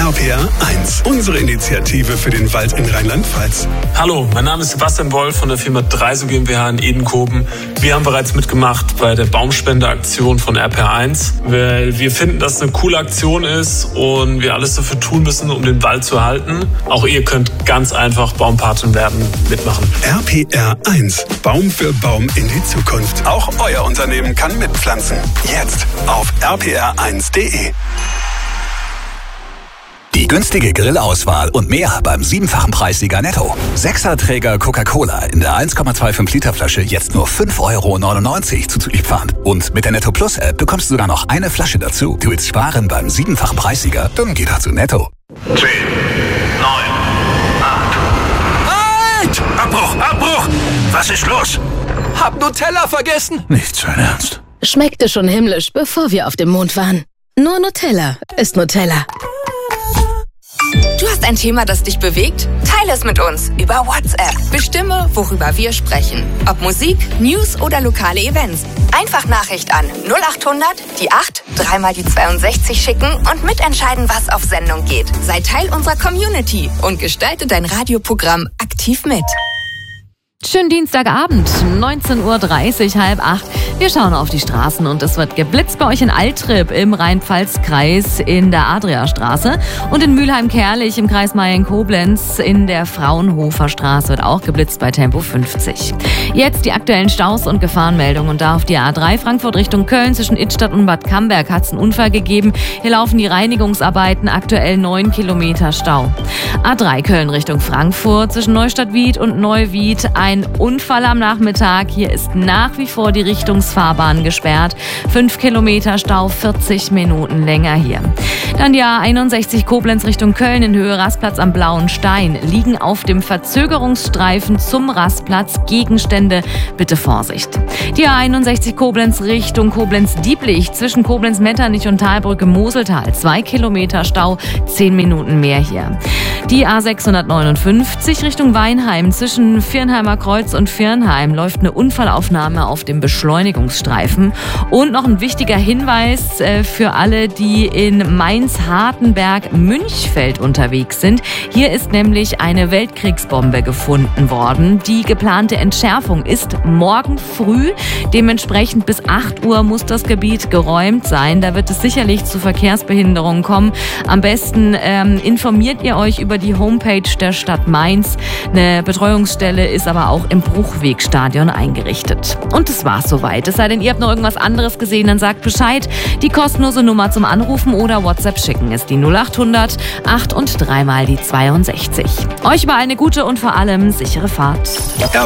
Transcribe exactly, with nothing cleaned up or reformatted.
R P R eins, unsere Initiative für den Wald in Rheinland-Pfalz. Hallo, mein Name ist Sebastian Wolf von der Firma Dreiso GmbH in Edenkoben. Wir haben bereits mitgemacht bei der Baumspendeaktion von R P R eins, weil wir finden, dass es eine coole Aktion ist und wir alles dafür tun müssen, um den Wald zu erhalten. Auch ihr könnt ganz einfach Baumpatin werden, mitmachen. R P R eins, Baum für Baum in die Zukunft. Auch euer Unternehmen kann mitpflanzen. Jetzt auf r p r eins punkt d e. Die günstige Grillauswahl und mehr beim siebenfachen Preissieger Netto. Sechserträger Coca-Cola in der eins Komma fünfundzwanzig Liter Flasche jetzt nur fünf Euro neunundneunzig zuzüglich Pfand. Und mit der Netto Plus App bekommst du sogar noch eine Flasche dazu. Du willst sparen beim siebenfachen Preissieger? Dann geh doch zu Netto. zehn, neun, acht. Halt! Abbruch, Abbruch! Was ist los? Hab Nutella vergessen. Nicht sein Ernst. Schmeckte schon himmlisch, bevor wir auf dem Mond waren. Nur Nutella ist Nutella. Du hast ein Thema, das dich bewegt? Teile es mit uns über WhatsApp. Bestimme, worüber wir sprechen. Ob Musik, News oder lokale Events. Einfach Nachricht an null acht hundert, die acht, dreimal die zweiundsechzig schicken und mitentscheiden, was auf Sendung geht. Sei Teil unserer Community und gestalte dein Radioprogramm aktiv mit. Schönen Dienstagabend, neunzehn Uhr dreißig, halb acht. Wir schauen auf die Straßen und es wird geblitzt bei euch in Altrip im Rhein-Pfalz-Kreis in der Adriastraße und in Mülheim-Kerlich im Kreis Mayen-Koblenz in der Fraunhofer Straße wird auch geblitzt bei Tempo fünfzig. Jetzt die aktuellen Staus und Gefahrenmeldungen und da auf die A drei Frankfurt Richtung Köln zwischen Idstadt und Bad Camberg hat es einen Unfall gegeben. Hier laufen die Reinigungsarbeiten, aktuell neun Kilometer Stau. A drei Köln Richtung Frankfurt zwischen Neustadt-Wied und Neuwied ein Ein Unfall am Nachmittag. Hier ist nach wie vor die Richtungsfahrbahn gesperrt. Fünf Kilometer Stau, vierzig Minuten länger hier. Dann die A einundsechzig Koblenz Richtung Köln in Höhe Rastplatz am Blauen Stein. Liegen auf dem Verzögerungsstreifen zum Rastplatz Gegenstände. Bitte Vorsicht. Die A einundsechzig Koblenz Richtung Koblenz-Dieblich zwischen Koblenz-Metternich und Talbrücke Moseltal. Zwei Kilometer Stau, zehn Minuten mehr hier. Die A sechshundertneunundfünfzig Richtung Weinheim zwischen Viernheimer Kreuz und Viernheim läuft eine Unfallaufnahme auf dem Beschleunigungsstreifen. Und noch ein wichtiger Hinweis äh, für alle, die in Mainz-Hartenberg-Münchfeld unterwegs sind. Hier ist nämlich eine Weltkriegsbombe gefunden worden. Die geplante Entschärfung ist morgen früh. Dementsprechend bis acht Uhr muss das Gebiet geräumt sein. Da wird es sicherlich zu Verkehrsbehinderungen kommen. Am besten ähm, informiert ihr euch über die Homepage der Stadt Mainz. Eine Betreuungsstelle ist aber auch im Bruchwegstadion eingerichtet. Und das war's soweit. Es sei denn, ihr habt noch irgendwas anderes gesehen, dann sagt Bescheid. Die kostenlose Nummer zum Anrufen oder WhatsApp schicken ist die null acht hundert, acht und dreimal die zweiundsechzig. Euch überall eine gute und vor allem sichere Fahrt.